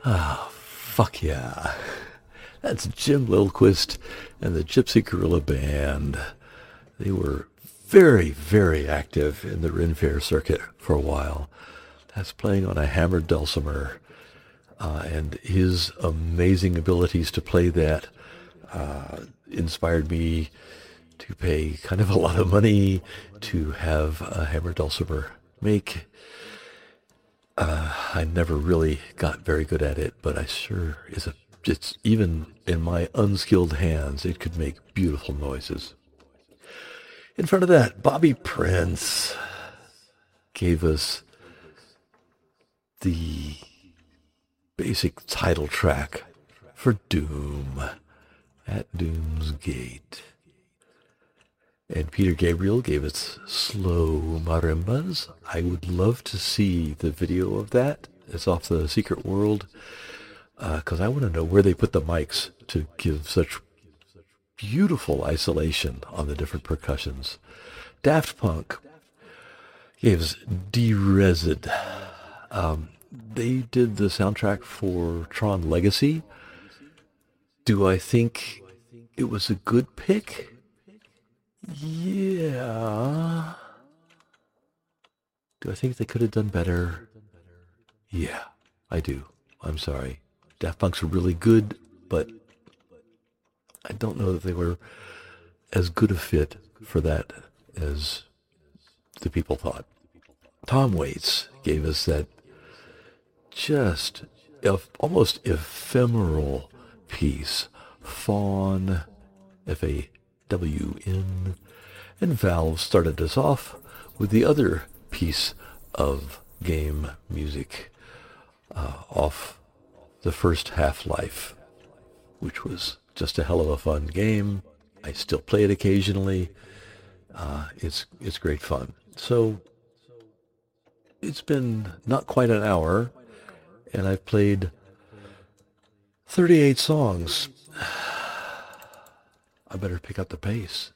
Ah, fuck yeah. That's Jim Lilquist and the Gypsy Gorilla Band. They were very, very active in the Ren Fair circuit for a while. That's playing on a hammered dulcimer. And his amazing abilities to play that inspired me to pay kind of a lot of money to have a hammered dulcimer make. I never really got very good at it, but it's even in my unskilled hands, it could make beautiful noises. In front of that, Bobby Prince gave us the basic title track for Doom, At Doom's Gate. And Peter Gabriel gave us Slow Marimbas. I would love to see the video of that. It's off the Secret World, because I want to know where they put the mics to give such beautiful isolation on the different percussions. Daft Punk gave us Derezzed. They did the soundtrack for Tron Legacy. Do I think it was a good pick? Yeah. Do I think they could have done better? Yeah, I do. I'm sorry. Daft Punk's are really good, but I don't know that they were as good a fit for that as the people thought. Tom Waits gave us that just almost ephemeral piece, Fawn, Fawn, and Valve started us off with the other piece of game music off the first Half-Life, which was just a hell of a fun game. I still play it occasionally. It's great fun. So it's been not quite an hour, and I've played 38 songs. I better pick up the pace.